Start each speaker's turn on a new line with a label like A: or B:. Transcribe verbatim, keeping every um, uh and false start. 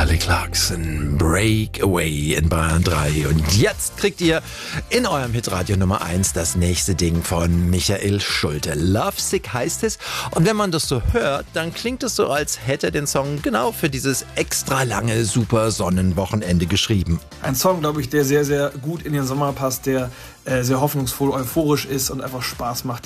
A: Kelly Clarkson, Break Away in Bayern drei. Und jetzt kriegt ihr in eurem Hitradio Nummer eins das nächste Ding von Michael Schulte. Lovesick heißt es. Und wenn man das so hört, dann klingt es so, als hätte er den Song genau für dieses extra lange super Sonnenwochenende geschrieben.
B: Ein Song, glaube ich, der sehr, sehr gut in den Sommer passt, der äh, sehr hoffnungsvoll, euphorisch ist und einfach Spaß macht.